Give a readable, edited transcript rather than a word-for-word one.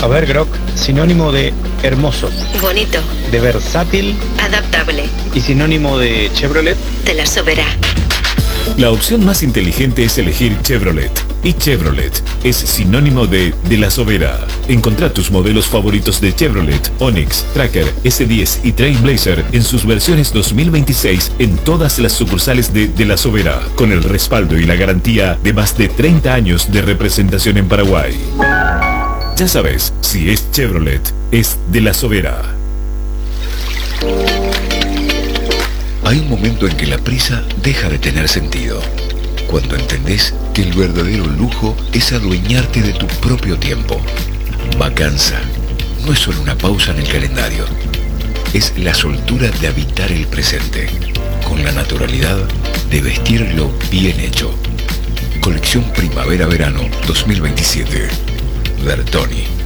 ver, Grok, sinónimo de hermoso, Bonito. de versátil Adaptable. y sinónimo de Chevrolet. Te la sobera. La opción más inteligente es elegir Chevrolet. Y Chevrolet es sinónimo de la Sobera. Encontrá tus modelos favoritos de Chevrolet, Onix, Tracker, S10 y Trailblazer en sus versiones 2026 en todas las sucursales de la Sobera, con el respaldo y la garantía de más de 30 años de representación en Paraguay. Ya sabes, si es Chevrolet, es de la Sobera. Hay un momento en que la prisa deja de tener sentido. Cuando entendés que el verdadero lujo es adueñarte de tu propio tiempo. Vacanza no es solo una pausa en el calendario. Es la soltura de habitar el presente, con la naturalidad de vestirlo bien hecho. Colección Primavera-Verano 2027. Bertoni.